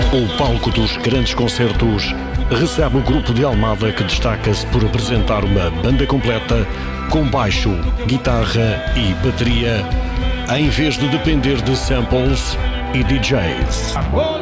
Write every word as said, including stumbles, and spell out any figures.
O palco dos grandes concertos recebe o grupo de Almada, que destaca-se por apresentar uma banda completa com baixo, guitarra e bateria, em vez de depender de samples e D Js.